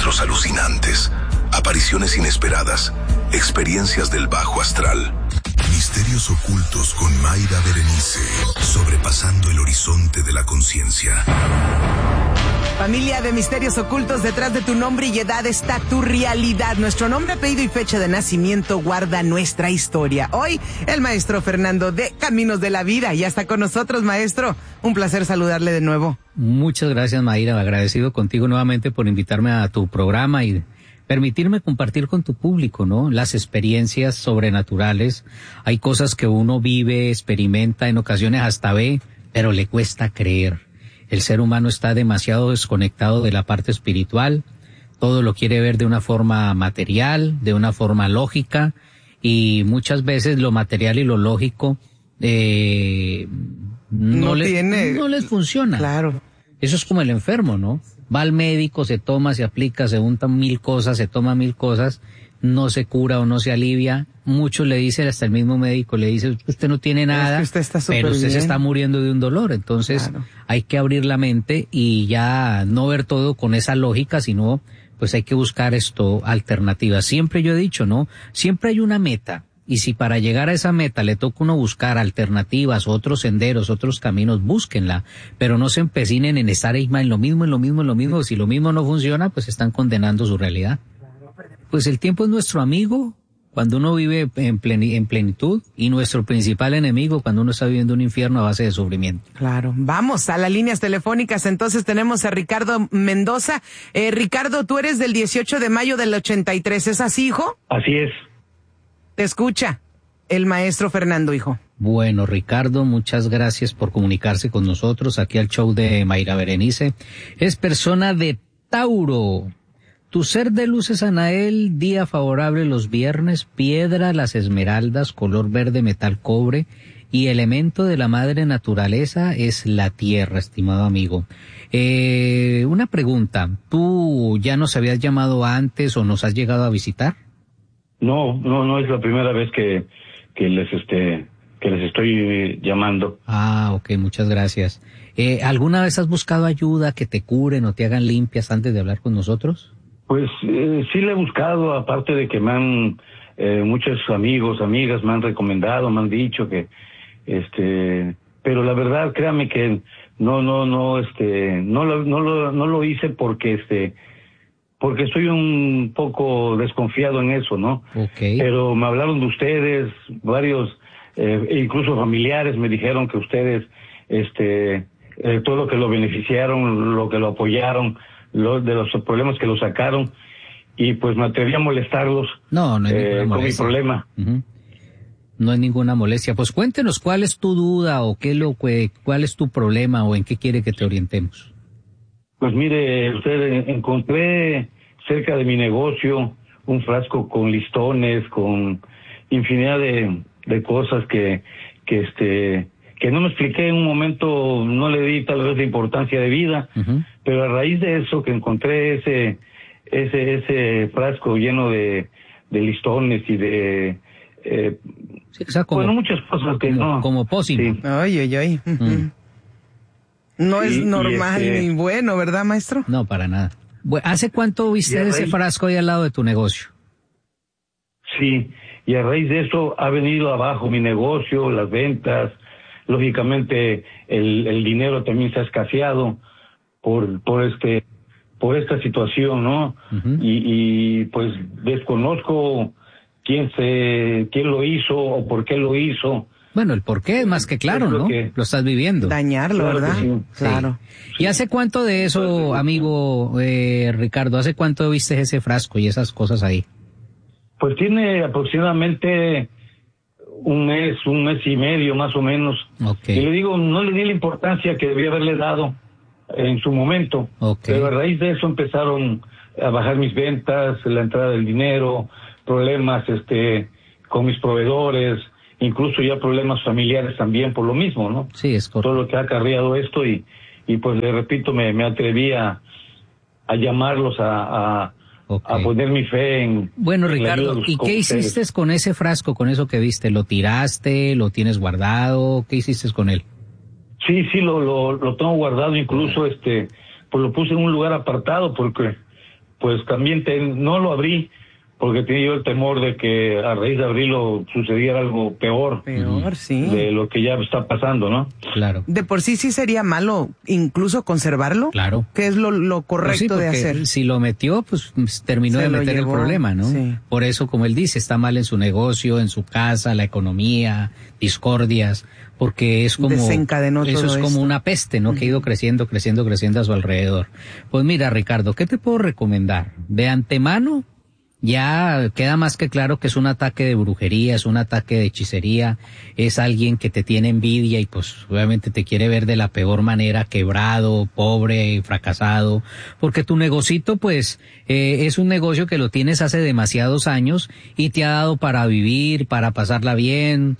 encuentros alucinantes, apariciones inesperadas, experiencias del bajo astral. Misterios ocultos con Mayra Berenice, sobrepasando el horizonte de la conciencia. Familia de misterios ocultos, detrás de tu nombre y edad está tu realidad. Nuestro nombre, apellido y fecha de nacimiento guarda nuestra historia. Hoy, el maestro Fernando de Caminos de la Vida ya está con nosotros, maestro. Un placer saludarle de nuevo. Muchas gracias, Mayra. Agradecido contigo nuevamente por invitarme a tu programa y permitirme compartir con tu público, ¿no? Las experiencias sobrenaturales. Hay cosas que uno vive, experimenta, en ocasiones hasta ve, pero le cuesta creer. El ser humano está demasiado desconectado de la parte espiritual, todo lo quiere ver de una forma material, de una forma lógica, y muchas veces lo material y lo lógico no les funciona. Claro. Eso es como el enfermo, ¿no? Va al médico, se toma, se aplica, se untan 1000 cosas, se toma 1000 cosas, no se cura o no se alivia. Muchos le dicen, hasta el mismo médico le dice, usted no tiene nada, es que usted está pero usted bien. se está muriendo de un dolor. Entonces, claro, hay que abrir la mente y ya no ver todo con esa lógica, sino pues hay que buscar alternativas. Siempre yo he dicho, ¿no? Siempre hay una meta. Y si para llegar a esa meta le toca uno buscar alternativas, otros senderos, otros caminos, búsquenla, pero no se empecinen en estar en lo mismo. Si lo mismo no funciona, pues están condenando su realidad. Pues el tiempo es nuestro amigo cuando uno vive en plenitud, y nuestro principal enemigo cuando uno está viviendo un infierno a base de sufrimiento. Claro. Vamos a las líneas telefónicas. Entonces tenemos a Ricardo Mendoza. Ricardo, tú eres del 18 de mayo del 83. ¿Es así, hijo? Así es. Te escucha el maestro Fernando, hijo. Bueno, Ricardo, muchas gracias por comunicarse con nosotros aquí al show de Mayra Berenice. Es persona de Tauro. Tu ser de luz es Anael, día favorable los viernes, piedra las esmeraldas, color verde, metal cobre, y elemento de la madre naturaleza es la tierra, estimado amigo. Una pregunta, ¿tú ya nos habías llamado antes o nos has llegado a visitar? No es la primera vez que les estoy llamando. Ah, ok, muchas gracias. ¿Alguna vez has buscado ayuda, que te curen o te hagan limpias antes de hablar con nosotros? Pues sí le he buscado, aparte de que me han muchos amigos, amigas me han recomendado, me han dicho que pero la verdad, créame que no lo hice porque porque estoy un poco desconfiado en eso, ¿no? Okay. Pero me hablaron de ustedes, varios, incluso familiares me dijeron que ustedes, todo lo que lo beneficiaron, lo que lo apoyaron, de los problemas que lo sacaron, y pues me atreví a molestarlos. No hay ninguna molestia. Con mi problema. Uh-huh. No hay ninguna molestia. Pues cuéntenos cuál es tu duda o cuál es tu problema o en qué quiere que te orientemos. Pues mire, usted, encontré cerca de mi negocio un frasco con listones, con infinidad de cosas que no me expliqué en un momento, no le di tal vez la importancia de vida, uh-huh, pero a raíz de eso que encontré ese frasco lleno de listones y de sí, o sea, muchas cosas que no. Como pócimo. Sí. Ay. Uh-huh. No es normal ni bueno, ¿verdad, maestro? No, para nada. ¿Hace cuánto viste ese frasco ahí al lado de tu negocio? Sí, y a raíz de eso ha venido abajo mi negocio, las ventas, lógicamente el dinero también se ha escaseado por esta situación, ¿no? Uh-huh. Y pues desconozco quién lo hizo o por qué lo hizo. Bueno, el por qué es más que claro, ¿no? Lo estás viviendo. Dañarlo, claro, ¿verdad? Sí. Claro. ¿Y hace cuánto de eso, amigo Ricardo, hace cuánto viste ese frasco y esas cosas ahí? Pues tiene aproximadamente un mes y medio más o menos. Okay. Y le digo, no le di la importancia que debía haberle dado en su momento. Okay. Pero a raíz de eso empezaron a bajar mis ventas, la entrada del dinero, problemas con mis proveedores, incluso ya problemas familiares también por lo mismo, ¿no? Sí, es correcto. Todo lo que ha acarreado esto y pues le repito, me atreví a llamarlos a poner mi fe en... Bueno, Ricardo, ¿y qué hiciste con ese frasco, con eso que viste? ¿Lo tiraste? ¿Lo tienes guardado? ¿Qué hiciste con él? Sí, lo tengo guardado, incluso pues lo puse en un lugar apartado porque pues también no lo abrí porque tenía yo el temor de que a raíz de abrirlo sucediera algo peor sí, de lo que ya está pasando, ¿no? Claro. De por sí sería malo incluso conservarlo. Claro. ¿Qué es lo correcto de hacer? Si lo metió, pues terminó de meter el problema, ¿no? Sí. Por eso, como él dice, está mal en su negocio, en su casa, la economía, discordias, porque es como desencadenó eso todo es como una peste, ¿no? Que ha ido creciendo a su alrededor. Pues mira, Ricardo, ¿qué te puedo recomendar? De antemano, ya queda más que claro que es un ataque de brujería, es un ataque de hechicería, es alguien que te tiene envidia y pues obviamente te quiere ver de la peor manera, quebrado, pobre, fracasado, porque tu negocito pues es un negocio que lo tienes hace demasiados años y te ha dado para vivir, para pasarla bien,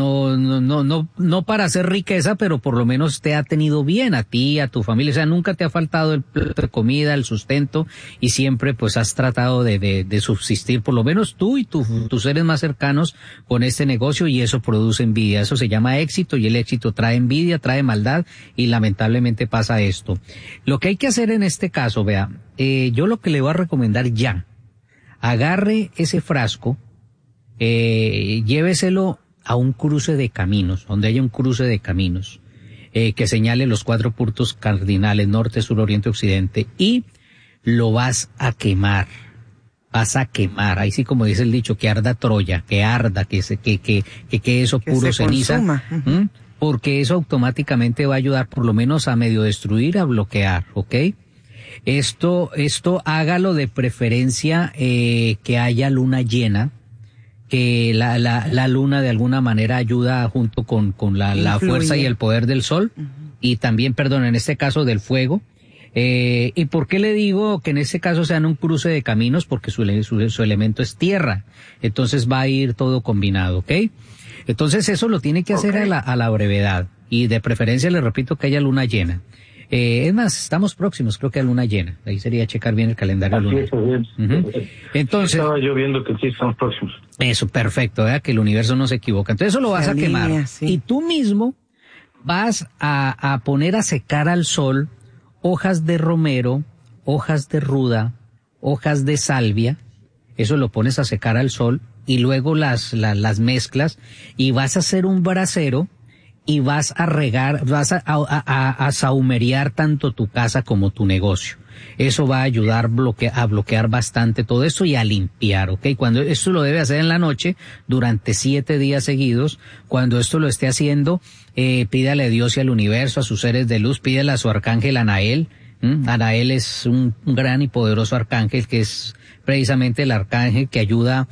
no para hacer riqueza, pero por lo menos te ha tenido bien a ti, a tu familia, o sea, nunca te ha faltado el plato de comida, el sustento y siempre pues has tratado de subsistir, por lo menos tú y tus seres más cercanos con este negocio y eso produce envidia. Eso se llama éxito y el éxito trae envidia, trae maldad y lamentablemente pasa esto. Lo que hay que hacer en este caso, vea, yo lo que le voy a recomendar ya, agarre ese frasco, lléveselo a un cruce de caminos, donde haya un cruce de caminos, que señale los 4 puntos cardinales, norte, sur, oriente, occidente, y lo vas a quemar. Vas a quemar, ahí sí como dice el dicho, que arda Troya, que arda, que eso puro ceniza, porque eso automáticamente va a ayudar por lo menos a medio destruir, a bloquear, ¿ok? Esto hágalo de preferencia que haya luna llena, que la luna de alguna manera ayuda junto con la fuerza y el poder del sol, y también, en este caso del fuego. ¿Y por qué le digo que en este caso sean un cruce de caminos? Porque su elemento es tierra. Entonces va a ir todo combinado, ¿ok? Entonces eso lo tiene que hacer a la brevedad. Y de preferencia le repito que haya luna llena. Es más, estamos próximos, creo que a luna llena. Ahí sería checar bien el calendario lunar. Entonces. Estaba yo viendo que sí estamos próximos. Eso, perfecto, ¿verdad? Que el universo no se equivoca. Entonces eso lo vas a quemar. Sí. Y tú mismo vas a poner a secar al sol hojas de romero, hojas de ruda, hojas de salvia, eso lo pones a secar al sol y luego las mezclas y vas a hacer un brasero y vas a regar, vas a sahumerear tanto tu casa como tu negocio. Eso va a ayudar a bloquear bastante todo esto y a limpiar, ¿ok? Cuando esto lo debe hacer en la noche, durante 7 días seguidos, cuando esto lo esté haciendo, pídale a Dios y al universo, a sus seres de luz, pídale a su arcángel Anael. Anael es un gran y poderoso arcángel que es precisamente el arcángel que ayuda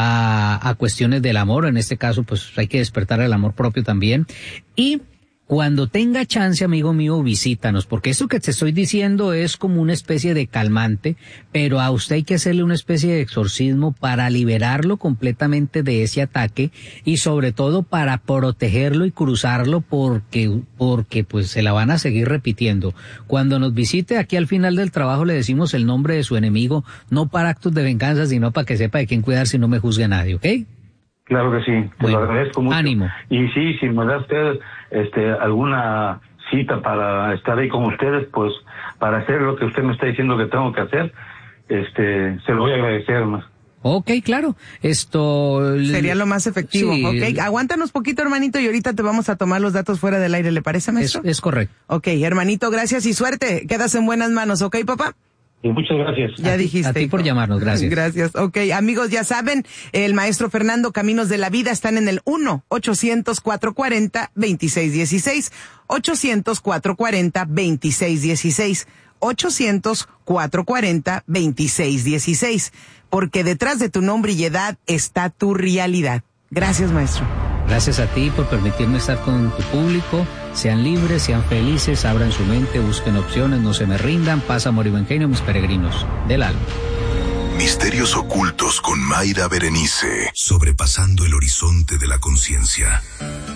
a cuestiones del amor. En este caso, pues hay que despertar el amor propio también. Y cuando tenga chance, amigo mío, visítanos, porque esto que te estoy diciendo es como una especie de calmante, pero a usted hay que hacerle una especie de exorcismo para liberarlo completamente de ese ataque y sobre todo para protegerlo y cruzarlo porque pues se la van a seguir repitiendo. Cuando nos visite aquí al final del trabajo le decimos el nombre de su enemigo, no para actos de venganza, sino para que sepa de quién cuidar si no me juzgue nadie, ¿ok? Claro que sí, te lo agradezco mucho. Ánimo. Y sí, si me da usted alguna cita para estar ahí con ustedes, pues para hacer lo que usted me está diciendo que tengo que hacer, se lo voy a agradecer más. Ok, claro. Esto sería lo más efectivo. Sí. Ok, aguántanos poquito, hermanito, y ahorita te vamos a tomar los datos fuera del aire, ¿le parece, maestro? Es correcto. Ok, hermanito, gracias y suerte. Quedas en buenas manos, ¿ok, papá? Y muchas gracias. Ya dijiste. A ti por llamarnos, gracias. Gracias. Ok, amigos, ya saben, el maestro Fernando Caminos de la Vida están en el 1-800-440-2616. 800-440-2616. 800-440-2616. Porque detrás de tu nombre y edad está tu realidad. Gracias, maestro. Gracias a ti por permitirme estar con tu público. Sean libres, sean felices, abran su mente, busquen opciones, no se me rindan. Paz, amor y buen genio, mis peregrinos del alma. Misterios ocultos con Mayra Berenice. Sobrepasando el horizonte de la conciencia.